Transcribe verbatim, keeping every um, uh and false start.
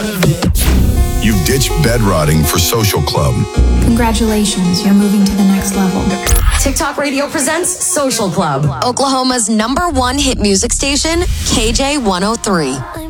part of it. You've ditched bed rotting for Social Club. Congratulations, you're moving to the next level. TikTok Radio presents Social Club, Oklahoma's number one hit music station, K J one oh three.